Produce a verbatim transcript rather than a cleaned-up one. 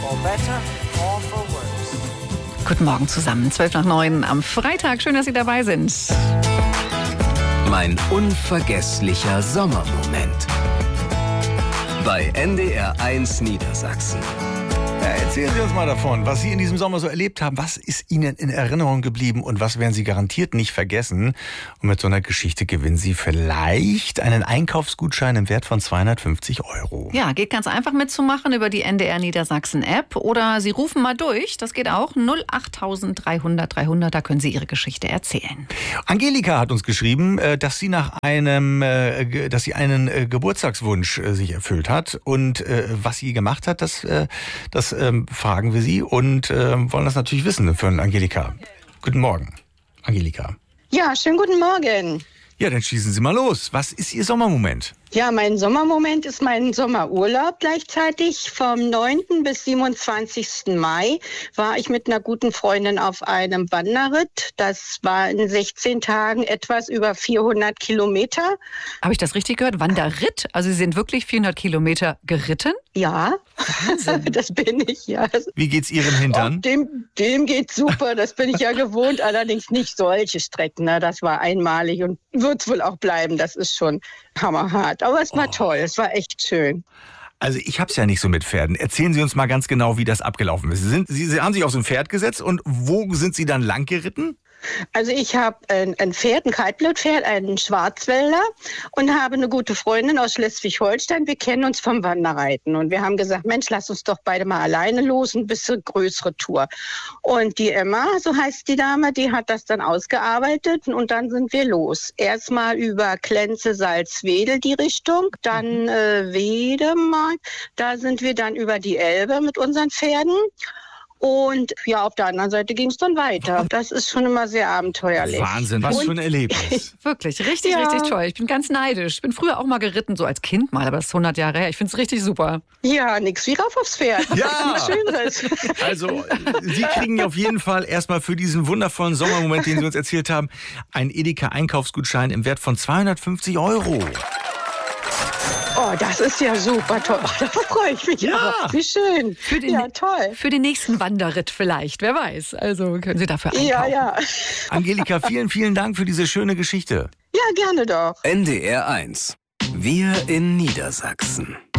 For better or for worse. Guten Morgen zusammen, zwölf nach neun am Freitag. Schön, dass Sie dabei sind. Mein unvergesslicher Sommermoment. Bei N D R eins Niedersachsen. Ja, erzählen Sie uns mal davon, was Sie in diesem Sommer so erlebt haben. Was ist Ihnen in Erinnerung geblieben und was werden Sie garantiert nicht vergessen? Und mit so einer Geschichte gewinnen Sie vielleicht einen Einkaufsgutschein im Wert von zweihundertfünfzig Euro. Ja, geht ganz einfach mitzumachen über die N D R Niedersachsen App oder Sie rufen mal durch. Das geht auch null acht dreihundert dreihundert. Da können Sie Ihre Geschichte erzählen. Angelika hat uns geschrieben, dass sie nach einem, dass sie einen Geburtstagswunsch sich erfüllt hat und was sie gemacht hat, das, das ähm, fragen wir sie und äh, wollen das natürlich wissen von Angelika. Guten Morgen, Angelika. Ja, schönen guten Morgen. Ja, dann schießen Sie mal los. Was ist Ihr Sommermoment? Ja, mein Sommermoment ist mein Sommerurlaub gleichzeitig. Vom neunten bis siebenundzwanzigsten Mai war ich mit einer guten Freundin auf einem Wanderritt. Das war in sechzehn Tagen etwas über vierhundert Kilometer. Habe ich das richtig gehört? Wanderritt? Also Sie sind wirklich vierhundert Kilometer geritten? Ja, Wahnsinn. Das bin ich, ja. Wie geht's Ihrem Hintern? Oh, dem, dem geht's super, das bin ich ja gewohnt. Allerdings nicht solche Strecken. Ne? Das war einmalig und wird's wohl auch bleiben. Das ist schon hammerhart. Aber es war oh. toll, es war echt schön. Also ich hab's ja nicht so mit Pferden. Erzählen Sie uns mal ganz genau, wie das abgelaufen ist. Sie, sind, Sie, Sie haben sich auf so ein Pferd gesetzt und wo sind Sie dann lang geritten? Also ich habe ein, ein Pferd, ein Kaltblutpferd, einen Schwarzwälder und habe eine gute Freundin aus Schleswig-Holstein. Wir kennen uns vom Wanderreiten und wir haben gesagt, Mensch, lass uns doch beide mal alleine los, ein bisschen größere Tour. Und die Emma, so heißt die Dame, die hat das dann ausgearbeitet und dann sind wir los. Erstmal über Klenze, Salzwedel die Richtung, dann äh, Wedemark, da sind wir dann über die Elbe mit unseren Pferden. Und ja, auf der anderen Seite ging es dann weiter. Das ist schon immer sehr abenteuerlich. Wahnsinn, was und für ein Erlebnis. Wirklich, richtig, Ja. richtig toll. Ich bin ganz neidisch. Ich bin früher auch mal geritten, so als Kind mal, aber das ist hundert Jahre her. Ich finde es richtig super. Ja, nix wie rauf aufs Pferd. Ja. Was Schöneres. Also, Sie kriegen auf jeden Fall erstmal für diesen wundervollen Sommermoment, den Sie uns erzählt haben, einen Edeka-Einkaufsgutschein im Wert von zweihundertfünfzig Euro. Oh, das ist ja super toll. Oh, da freue ich mich. Ja. Aber. Wie schön. Für den, ja, toll. Für den nächsten Wanderritt vielleicht, wer weiß. Also können Sie dafür einkaufen. Ja, ja. Angelika, vielen, vielen Dank für diese schöne Geschichte. Ja, gerne doch. N D R eins. Wir in Niedersachsen.